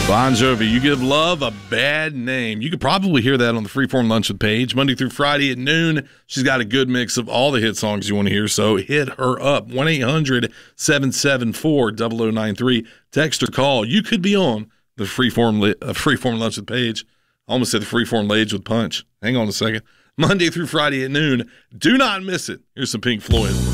Bon Jovi, You Give Love a Bad Name. You could probably hear that on the Freeform Lunch with Paige. Monday through Friday at noon. She's got a good mix of all the hit songs you want to hear, so hit her up. 1-800-774-0093. Text or call. You could be on the Freeform Lunch with Paige. I almost said the Freeform Lage with Punch. Hang on a second. Monday through Friday at noon. Do not miss it. Here's some Pink Floyd.